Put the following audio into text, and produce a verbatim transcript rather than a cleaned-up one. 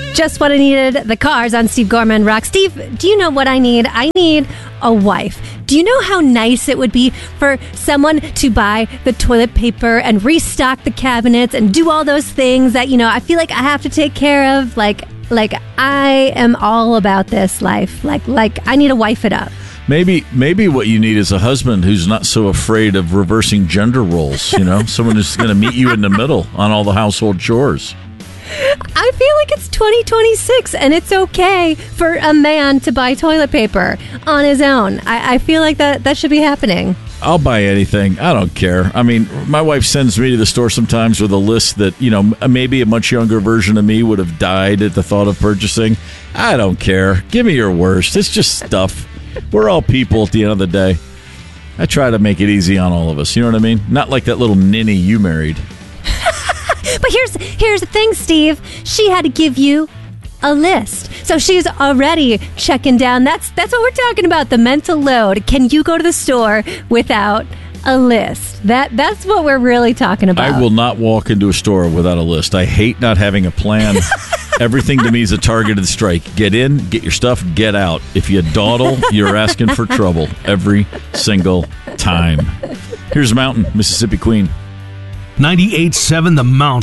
just what I needed. The Cars on Steve Gorman Rock. Steve, do you know what I need? I need a wife. Do you know how nice it would be for someone to buy the toilet paper and restock the cabinets and do all those things that, you know, I feel like I have to take care of? Like, like I am all about this life. Like, like I need to wife it up. Maybe maybe what you need is a husband who's not so afraid of reversing gender roles, you know? Someone who's going to meet you in the middle on all the household chores. I feel like it's twenty twenty-six and it's okay for a man to buy toilet paper on his own. I, I feel like that, that should be happening. I'll buy anything. I don't care. I mean, my wife sends me to the store sometimes with a list that, you know, maybe a much younger version of me would have died at the thought of purchasing. I don't care. Give me your worst. It's just stuff. We're all people at the end of the day. I try to make it easy on all of us. You know what I mean? Not like that little ninny you married. But here's here's the thing, Steve. She had to give you a list. So she's already checking down. That's that's what we're talking about, the mental load. Can you go to the store without a list? That that's what we're really talking about. I will not walk into a store without a list. I hate not having a plan. Everything to me is a targeted strike. Get in, get your stuff, get out. If you dawdle, you're asking for trouble every single time. Here's Mountain, Mississippi Queen. ninety-eight point seven The Mountain.